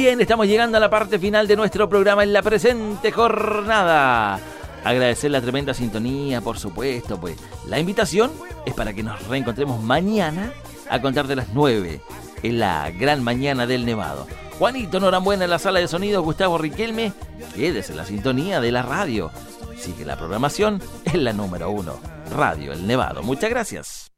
Bien, estamos llegando a la parte final de nuestro programa en la presente jornada. Agradecer la tremenda sintonía, por supuesto, pues la invitación es para que nos reencontremos mañana a contar de las 9 en la gran mañana del Nevado. Juanito Norambuena en la sala de sonido, Gustavo Riquelme, quédese en la sintonía de la radio. Sigue la programación en la número 1, Radio El Nevado. Muchas gracias.